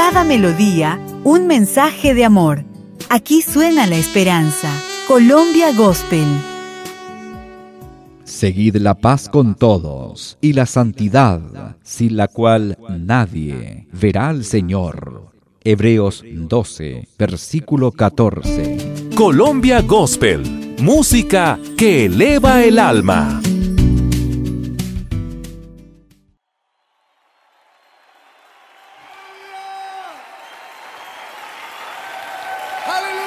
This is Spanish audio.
cada melodía, un mensaje de amor. Aquí suena la esperanza. Colombia Gospel. Seguid la paz con todos y la santidad, sin la cual nadie verá al Señor. Hebreos 12, versículo 14. Colombia Gospel, música que eleva el alma. ¡Aleluya!